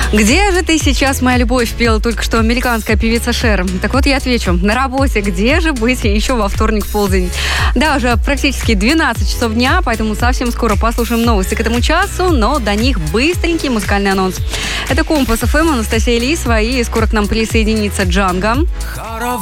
Где же ты сейчас, моя любовь, пела только что американская певица Шер. Так вот я отвечу, на работе, где же быть еще во вторник в полдень. Да, уже практически 12 часов дня, поэтому совсем скоро послушаем новости к этому часу, но до них быстренький музыкальный анонс. Это Компас ФМ, Анастасия Лисова, и скоро к нам присоединится Джанго.